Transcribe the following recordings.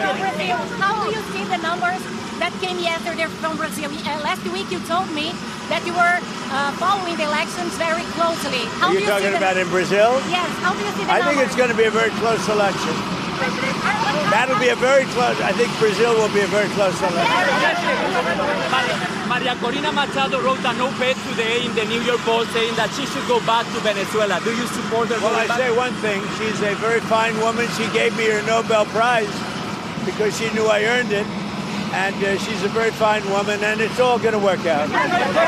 Brazil. How do you see the numbers that came yesterday from Brazil? Last week you told me that you were following the elections very closely. Are you talking about in Brazil? Yes. How do you see the numbers? I think it's going to be a very close election. That'll be a very close. I think Brazil will be a very close election. Maria Corina Machado wrote an op-ed today in the New York Post saying that she should go back to Venezuela. Do you support her? Well, I say one thing. She's a very fine woman. She gave me her Nobel Prize because she knew I earned it. And she's a very fine woman, and it's all going to work out. What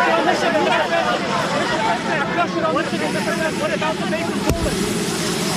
about the base in Poland?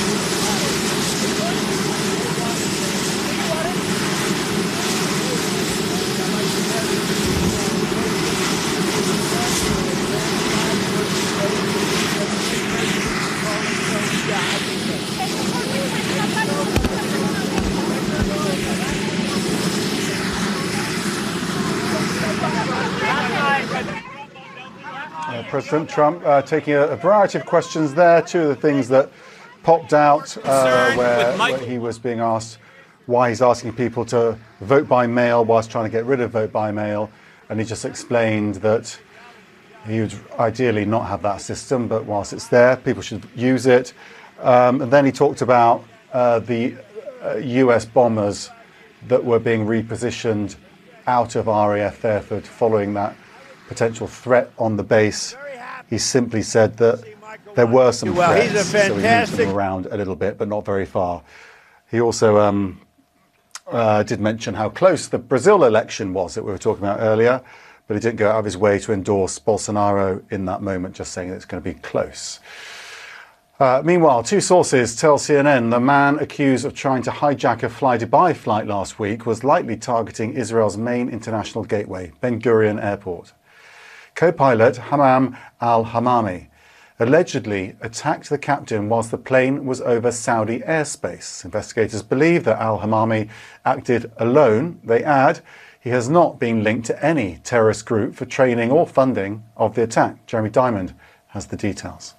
President Trump taking a variety of questions there. Two of the things that popped out where he was being asked why he's asking people to vote by mail whilst trying to get rid of vote by mail. And he just explained that he would ideally not have that system, but whilst it's there, people should use it. And then he talked about the US bombers that were being repositioned out of RAF Fairford following that potential threat on the base. He simply said that there were some threats, he's a fantastic... so he moved them around a little bit, but not very far. He also did mention how close the Brazil election was that we were talking about earlier, but he didn't go out of his way to endorse Bolsonaro in that moment, just saying that it's going to be close. Meanwhile, two sources tell CNN the man accused of trying to hijack a Fly-Dubai flight last week was likely targeting Israel's main international gateway, Ben Gurion Airport. Co-pilot Hammam al-Hamami allegedly attacked the captain whilst the plane was over Saudi airspace. Investigators believe that al-Hamami acted alone. They add he has not been linked to any terrorist group for training or funding of the attack. Jeremy Diamond has the details.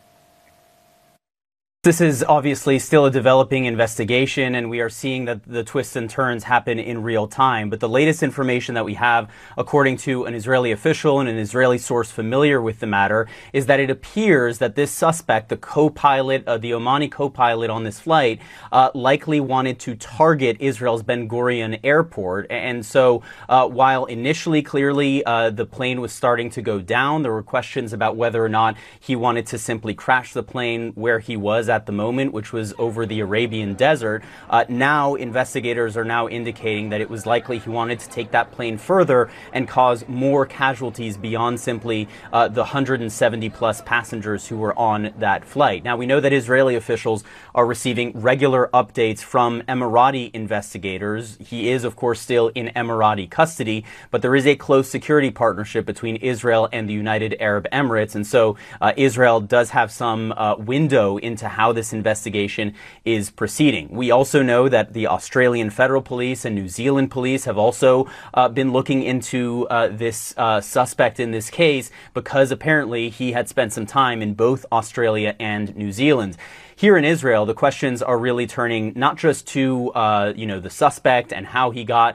This is obviously still a developing investigation, and we are seeing that the twists and turns happen in real time. But the latest information that we have, according to an Israeli official and an Israeli source familiar with the matter, is that it appears that this suspect, the co-pilot, the Omani co-pilot on this flight, likely wanted to target Israel's Ben Gurion Airport. And so while initially, clearly, the plane was starting to go down, there were questions about whether or not he wanted to simply crash the plane where he was at the moment, which was over the Arabian desert. Now investigators are now indicating that it was likely he wanted to take that plane further and cause more casualties beyond simply the 170 plus passengers who were on that flight. Now we know that Israeli officials are receiving regular updates from Emirati investigators. He is of course still in Emirati custody, but there is a close security partnership between Israel and the United Arab Emirates, and so Israel does have some window into how this investigation is proceeding. We also know that the Australian Federal Police and New Zealand Police have also been looking into this suspect in this case because apparently he had spent some time in both Australia and New Zealand. Here in Israel, the questions are really turning not just to the suspect and how he got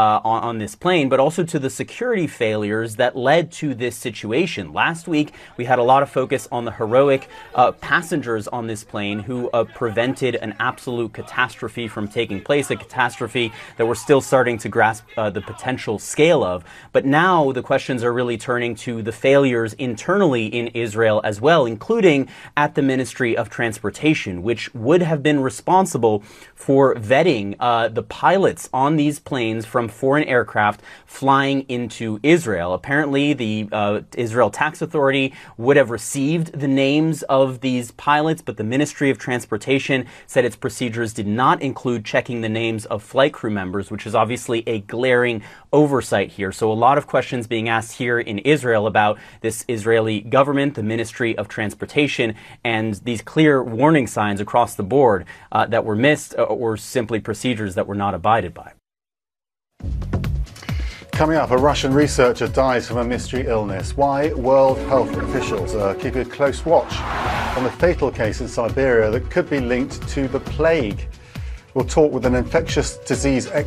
on this plane, but also to the security failures that led to this situation. Last week, we had a lot of focus on the heroic passengers on this plane who prevented an absolute catastrophe from taking place, a catastrophe that we're still starting to grasp the potential scale of. But now the questions are really turning to the failures internally in Israel as well, including at the Ministry of Transportation, which would have been responsible for vetting the pilots on these planes from foreign aircraft flying into Israel. Apparently, the Israel Tax Authority would have received the names of these pilots, but the Ministry of Transportation said its procedures did not include checking the names of flight crew members, which is obviously a glaring oversight here. So a lot of questions being asked here in Israel about this Israeli government, the Ministry of Transportation, and these clear warning signs across the board that were missed or simply procedures that were not abided by. Coming up, a Russian researcher dies from a mystery illness. Why World Health officials are keeping a close watch on a fatal case in Siberia that could be linked to the plague. We'll talk with an infectious disease expert